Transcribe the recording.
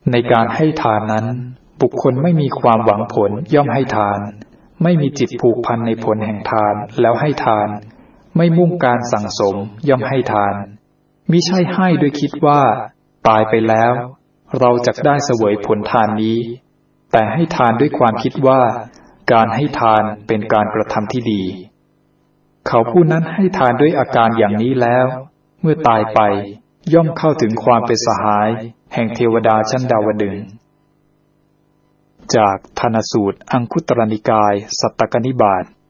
ในการให้ทานนั้นบุคคลไม่มีความหวังผลย่อมให้ทานไม่มีจิตผูกพันในผลแห่งทานแล้วให้ทานไม่มุ่งการสั่งสมย่อมให้ทานมิใช่ให้ด้วยคิดว่าตายไปแล้วเราจะได้เสวยผลทานนี้แต่ให้ทานด้วยความคิดว่าการให้ทานเป็นการกระทำที่ดีเขาผู้นั้นให้ทานด้วยอาการอย่างนี้แล้วเมื่อตายไปย่อมเข้าถึงความเป็นสหายแห่งเทวดาชั้นดาวดึงส์จากธนสูตรอังคุตรนิกายสัตตกนิบาต